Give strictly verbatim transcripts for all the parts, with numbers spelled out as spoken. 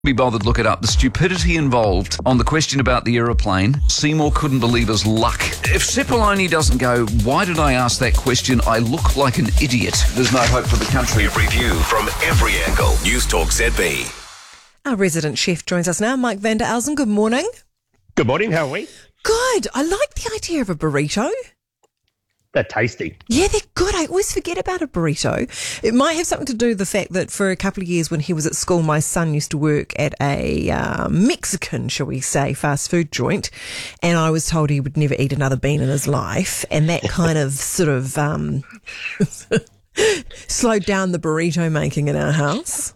Be bothered, look it up. The stupidity involved on the question about the aeroplane. Seymour couldn't believe his luck. If Cipollone doesn't go, why did I ask that question? I look like an idiot. There's no hope for the country. Review from every angle. News Talk Z B. Our resident chef joins us now, Mike van der Elzen. Good morning. Good morning, how are we? Good. I like the idea of a burrito. They're tasty. Yeah, they're good. I always forget about a burrito. It might have something to do with the fact that for a couple of years when he was at school, my son used to work at a uh, Mexican, shall we say, fast food joint, and I was told he would never eat another bean in his life, and that kind of sort of um, slowed down the burrito making in our house.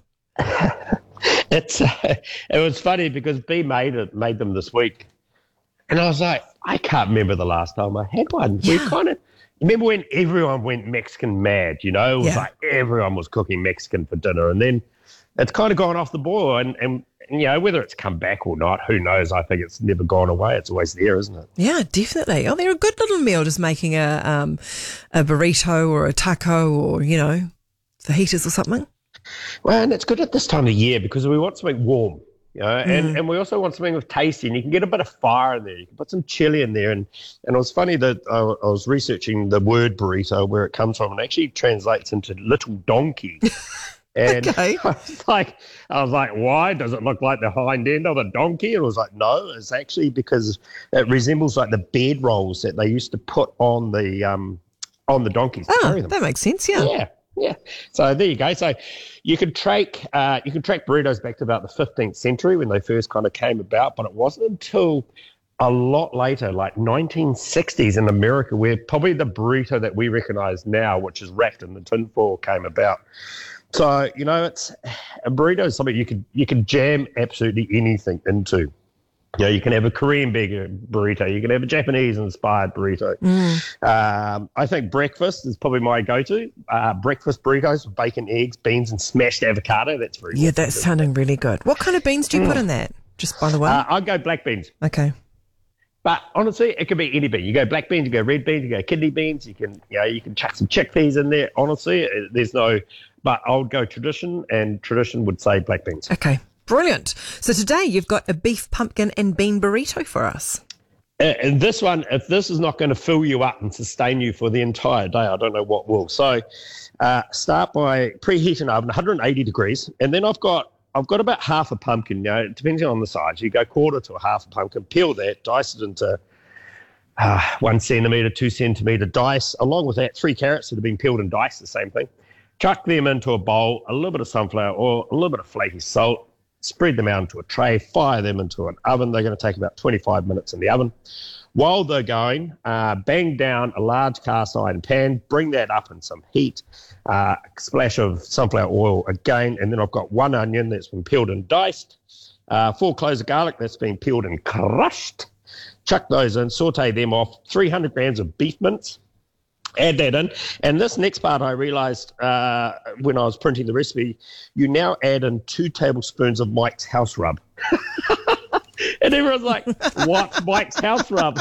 It's uh, it was funny because B made it, made them this week, and I was like, I can't remember the last time I had one. Yeah. We kind of remember when everyone went Mexican mad, you know? It was Yeah. like everyone was cooking Mexican for dinner, and then it's kind of gone off the boil, and, and, and you know, whether it's come back or not, who knows? I think it's never gone away. It's always there, isn't it? Yeah, definitely. Oh, they're a good little meal, just making a um, a burrito or a taco or, you know, fajitas or something. Well, and it's good at this time of year because we want something warm, you know, and, Mm. and we also want something with tasty, and you can get a bit of fire in there. You can put some chili in there. And, and it was funny that I, I was researching the word burrito, where it comes from, and actually translates into little donkey. And Okay. I was like, I was like, why does it look like the hind end of a donkey? And it was like, no, it's actually because it resembles like the bed rolls that they used to put on the um on the donkeys to Oh, carry them. that makes sense, yeah. Yeah, yeah. So there you go. So you can track uh, you can track burritos back to about the fifteenth century when they first kind of came about, but it wasn't until a lot later, like nineteen sixties in America, where probably the burrito that we recognise now, which is wrapped in the tinfoil, came about. So you know, it's a burrito is something you could you can jam absolutely anything into. You know, you can have a Korean burger burrito. You can have a Japanese-inspired burrito. Um, I think breakfast is probably my go-to. Uh, breakfast burritos with bacon, eggs, beans, and smashed avocado. That's very Yeah, good. that's sounding really good. What kind of beans do you put in that? Just by the way. Uh, I'd go black beans. Okay. But honestly, it could be any bean. You go black beans, you go red beans, you go kidney beans. You can, you know, you can chuck some chickpeas in there. Honestly, there's no. But I would go tradition, and tradition would say black beans. Okay. Brilliant. So today you've got a beef, pumpkin and bean burrito for us. Uh, And this one, if this is not going to fill you up and sustain you for the entire day, I don't know what will. So uh, start by preheating an oven, one hundred eighty degrees, and then I've got I've got about half a pumpkin. You know, depending on the size, you go quarter to a half a pumpkin, peel that, dice it into uh, one centimetre, two centimetre dice. Along with that, three carrots that have been peeled and diced, the same thing. Chuck them into a bowl, a little bit of sunflower oil, a little bit of flaky salt. Spread them out into a tray, fire them into an oven. They're going to take about twenty-five minutes in the oven. While they're going, uh, bang down a large cast iron pan, bring that up in some heat, uh, a splash of sunflower oil again, and then I've got one onion that's been peeled and diced, uh, four cloves of garlic that's been peeled and crushed. Chuck those in, saute them off, three hundred grams of beef mince. Add that in. And this next part I realised uh, when I was printing the recipe, you now add in two tablespoons of Mike's House Rub. And everyone's like, what? Mike's House Rub?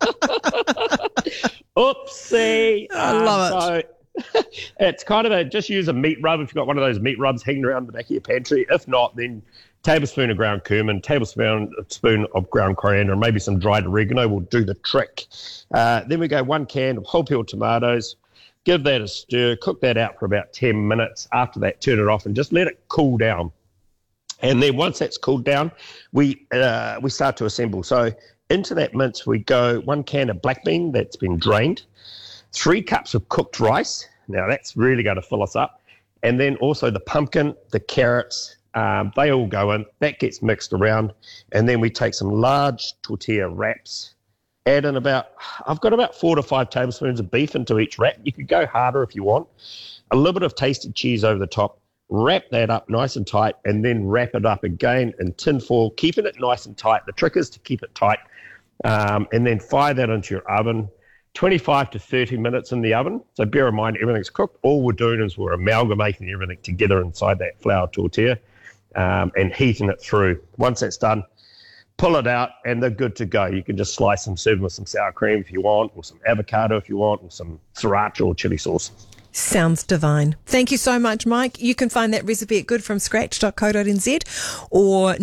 Oopsie. I love it. So it's kind of a, just use a meat rub if you've got one of those meat rubs hanging around the back of your pantry. If not, then tablespoon of ground cumin, tablespoon spoon of ground coriander, and maybe some dried oregano will do the trick. Uh, then we go one can of whole peeled tomatoes, give that a stir, cook that out for about ten minutes. After that, turn it off and just let it cool down. And then once that's cooled down, we uh, we start to assemble. So into that mince, we go one can of black bean that's been drained, three cups of cooked rice. Now, that's really going to fill us up. And then also the pumpkin, the carrots, Um, they all go in. That gets mixed around. And then we take some large tortilla wraps, add in about, I've got about four to five tablespoons of beef into each wrap. You could go harder if you want. A little bit of tasted cheese over the top. Wrap that up nice and tight, and then wrap it up again in tin foil, keeping it nice and tight. The trick is to keep it tight. Um, and then fire that into your oven, twenty-five to thirty minutes in the oven. So bear in mind, everything's cooked. All we're doing is we're amalgamating everything together inside that flour tortilla. Um, and heating it through. Once that's done, pull it out, and they're good to go. You can just slice them, serve them with some sour cream if you want, or some avocado if you want, or some sriracha or chili sauce. Sounds divine. Thank you so much, Mike. You can find that recipe at good from scratch dot co dot n z or